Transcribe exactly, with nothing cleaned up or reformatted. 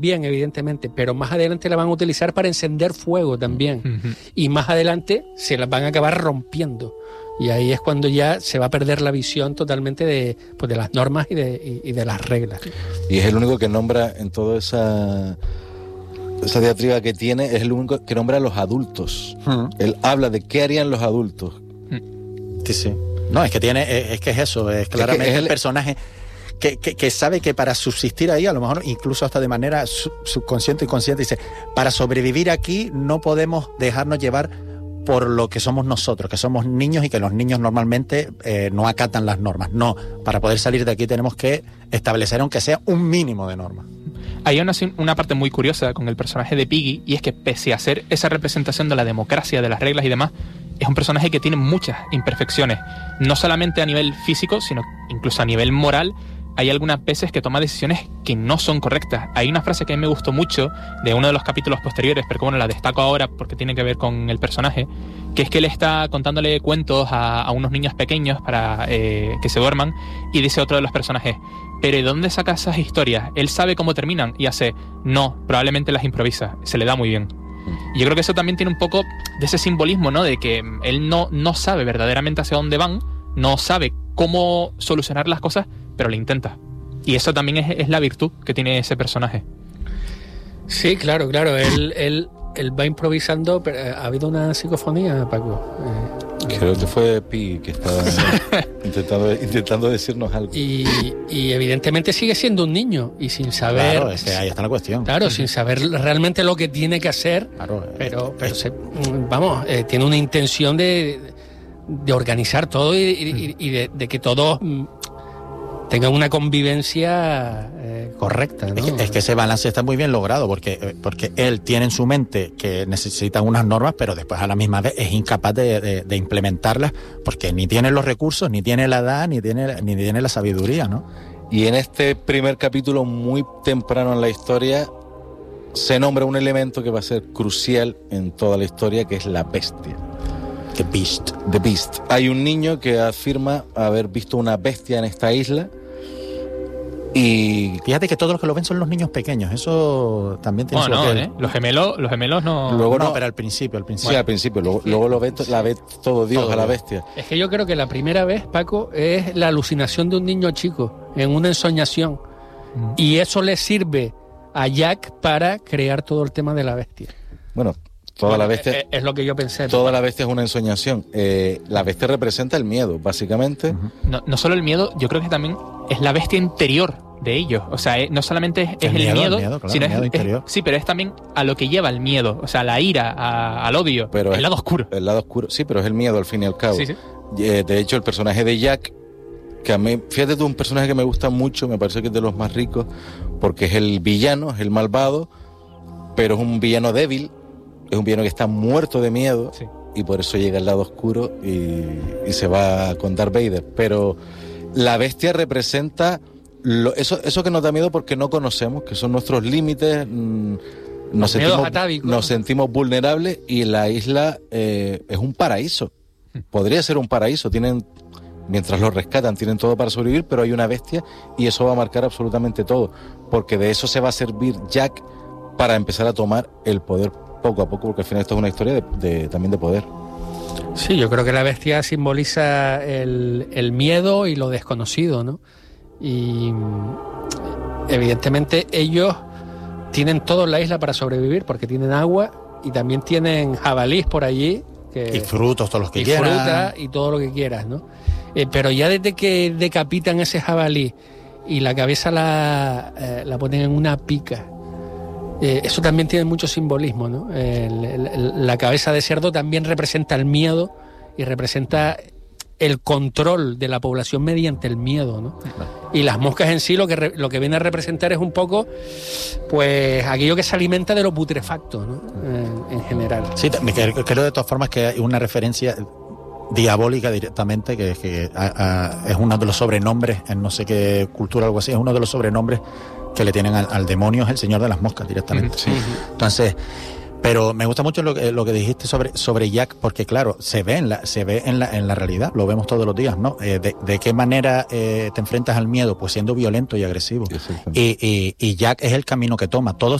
bien, evidentemente, pero más adelante la van a utilizar para encender fuego también. Uh-huh. Y más adelante se las van a acabar rompiendo. Y ahí es cuando ya se va a perder la visión totalmente de, pues de las normas y de, y, y de las reglas. Y es el único que nombra en toda esa, esa diatriba que tiene, es el único que nombra a los adultos. Uh-huh. Él habla de qué harían los adultos. Sí, sí. No, es que tiene, es que es eso, es claramente es que es el, el personaje... Que, que, que sabe que para subsistir ahí, a lo mejor incluso hasta de manera sub, subconsciente y consciente, dice, para sobrevivir aquí no podemos dejarnos llevar por lo que somos nosotros, que somos niños y que los niños normalmente eh, no acatan las normas. No, para poder salir de aquí tenemos que establecer aunque sea un mínimo de normas. Hay una, una parte muy curiosa con el personaje de Piggy, y es que pese a ser esa representación de la democracia, de las reglas y demás, es un personaje que tiene muchas imperfecciones, no solamente a nivel físico, sino incluso a nivel moral. Hay algunas veces que toma decisiones que no son correctas. Hay una frase que a mí me gustó mucho de uno de los capítulos posteriores, pero bueno, la destaco ahora porque tiene que ver con el personaje, que es que él está contándole cuentos a, a unos niños pequeños para eh, que se duerman, y dice otro de los personajes, ¿pero de dónde saca esas historias? ¿Él sabe cómo terminan? Y hace, no, probablemente las improvisa, se le da muy bien. Y yo creo que eso también tiene un poco de ese simbolismo, ¿no? De que él no, no sabe verdaderamente hacia dónde van, no sabe cómo solucionar las cosas, pero lo intenta. Y eso también es, es la virtud que tiene ese personaje. Sí, claro, claro. Él, él, él va improvisando, pero ha habido una psicofonía, Paco. Eh, Creo que fue Pi que estaba intentando, intentando decirnos algo. Y, y evidentemente sigue siendo un niño y sin saber... Claro, es que ahí está la cuestión. Claro, sin saber realmente lo que tiene que hacer. Claro, pero, pero se, vamos, eh, tiene una intención de, de organizar todo y, y, y de, de que todos tengan una convivencia eh, correcta, ¿no? Es que, es que ese balance está muy bien logrado, porque, porque él tiene en su mente que necesita unas normas, pero después a la misma vez es incapaz de, de, de implementarlas, porque ni tiene los recursos, ni tiene la edad, ni tiene, ni tiene la sabiduría, ¿no? Y en este primer capítulo, muy temprano en la historia, se nombra un elemento que va a ser crucial en toda la historia, que es la bestia. The Beast. The Beast. Hay un niño que afirma haber visto una bestia en esta isla. Y fíjate que todos los que lo ven son los niños pequeños. Eso también tiene no, su no, ¿eh? Los gemelos, los gemelos no. Luego no, no, pero al principio, al principio. Sí, al principio. Luego, luego lo ve, la ve todo Dios todo a la bestia. Es que yo creo que la primera vez, Paco, es la alucinación de un niño chico en una ensoñación. Mm. Y eso le sirve a Jack para crear todo el tema de la bestia. Bueno, toda bueno, la bestia. Es, es lo que yo pensé. Toda ¿no? la bestia es una ensoñación. Eh, la bestia representa el miedo, básicamente. Uh-huh. No, no solo el miedo, yo creo que también es la bestia interior de ellos. O sea, eh, no solamente es el, es el miedo, miedo, el miedo claro, sino el miedo es, interior. Es, sí, pero es también a lo que lleva el miedo. O sea, la ira, a, al odio, pero el es, lado oscuro. El lado oscuro, sí, pero es el miedo al fin y al cabo. Sí, sí. Eh, de hecho, el personaje de Jack, que a mí, fíjate tú, un personaje que me gusta mucho, me parece que es de los más ricos, porque es el villano, es el malvado, pero es un villano débil, es un villano que está muerto de miedo, sí. Y por eso llega al lado oscuro y, y se va con Darth Vader. Pero la bestia representa lo, eso, eso que nos da miedo porque no conocemos, que son nuestros límites, mmm, nos, sentimos, nos sentimos vulnerables, y la isla eh, es un paraíso. Podría ser un paraíso, tienen, mientras lo rescatan, tienen todo para sobrevivir, pero hay una bestia y eso va a marcar absolutamente todo, porque de eso se va a servir Jack para empezar a tomar el poder poco a poco, porque al final esto es una historia de, de, también de poder. Sí, yo creo que la bestia simboliza el, el miedo y lo desconocido, ¿no? Y evidentemente ellos tienen todo en la isla para sobrevivir, porque tienen agua y también tienen jabalís por allí. Que, y frutos, todos los que y quieras. Y fruta y todo lo que quieras, ¿no? Eh, pero ya desde que decapitan ese jabalí y la cabeza la, eh, la ponen en una pica, eh, eso también tiene mucho simbolismo, ¿no? El, el, la cabeza de cerdo también representa el miedo y representa el control de la población mediante el miedo, ¿no? Y las moscas en sí lo que re, lo que viene a representar es un poco, pues, aquello que se alimenta de lo putrefacto, ¿no? En, en general. Sí, creo de todas formas que hay una referencia diabólica directamente, que, que a, a, es uno de los sobrenombres, en no sé qué cultura o algo así, es uno de los sobrenombres que le tienen al, al demonio, es el señor de las moscas directamente. Sí. Entonces, Pero me gusta mucho lo que, lo que dijiste sobre, sobre Jack, porque claro, se ve en la, se ve en la, en la realidad, lo vemos todos los días, ¿no? Eh, de, de qué manera eh, te enfrentas al miedo, pues siendo violento y agresivo. Y, y, y Jack es el camino que toma. Todos